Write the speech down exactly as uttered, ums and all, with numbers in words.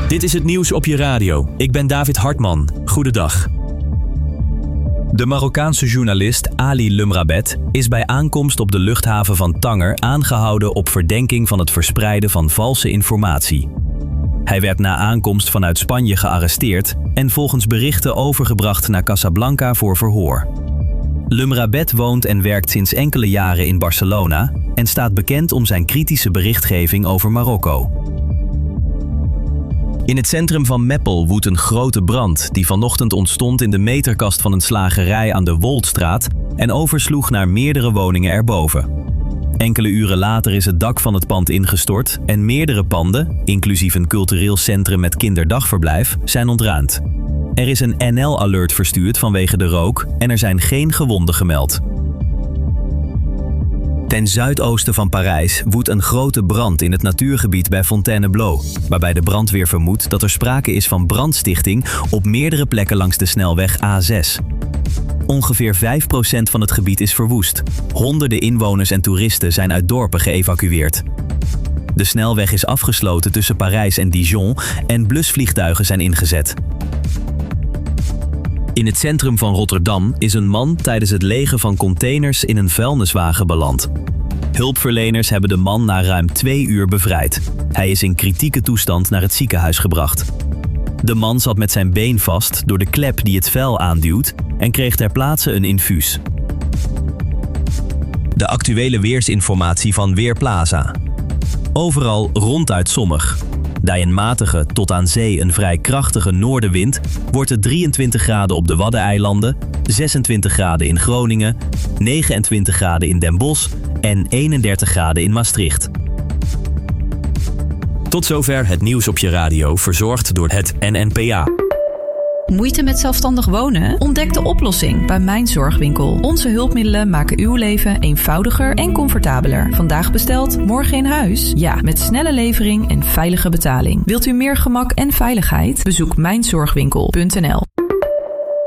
Dit is het nieuws op je radio. Ik ben David Hartman. Goedendag. De Marokkaanse journalist Ali Lumrabet is bij aankomst op de luchthaven van Tanger aangehouden op verdenking van het verspreiden van valse informatie. Hij werd na aankomst vanuit Spanje gearresteerd en volgens berichten overgebracht naar Casablanca voor verhoor. Lumrabet woont en werkt sinds enkele jaren in Barcelona en staat bekend om zijn kritische berichtgeving over Marokko. In het centrum van Meppel woedt een grote brand die vanochtend ontstond in de meterkast van een slagerij aan de Woldstraat en oversloeg naar meerdere woningen erboven. Enkele uren later is het dak van het pand ingestort en meerdere panden, inclusief een cultureel centrum met kinderdagverblijf, zijn ontruimd. Er is een N L-alert verstuurd vanwege de rook en er zijn geen gewonden gemeld. Ten zuidoosten van Parijs woedt een grote brand in het natuurgebied bij Fontainebleau, waarbij de brandweer vermoedt dat er sprake is van brandstichting op meerdere plekken langs de snelweg A zes. Ongeveer vijf procent van het gebied is verwoest. Honderden inwoners en toeristen zijn uit dorpen geëvacueerd. De snelweg is afgesloten tussen Parijs en Dijon en blusvliegtuigen zijn ingezet. In het centrum van Rotterdam is een man tijdens het legen van containers in een vuilniswagen beland. Hulpverleners hebben de man na ruim twee uur bevrijd. Hij is in kritieke toestand naar het ziekenhuis gebracht. De man zat met zijn been vast door de klep die het vuil aanduwt en kreeg ter plaatse een infuus. De actuele weersinformatie van Weerplaza. Overal ronduit zonnig. Bij een matige tot aan zee een vrij krachtige noordenwind wordt het drieëntwintig graden op de Waddeneilanden, zesentwintig graden in Groningen, negenentwintig graden in Den Bosch en eenendertig graden in Maastricht. Tot zover het nieuws op je radio, verzorgd door het N N P A. Moeite met zelfstandig wonen? Ontdek de oplossing bij Mijn Zorgwinkel. Onze hulpmiddelen maken uw leven eenvoudiger en comfortabeler. Vandaag besteld, morgen in huis? Ja, met snelle levering en veilige betaling. Wilt u meer gemak en veiligheid? Bezoek mijn zorgwinkel punt n l.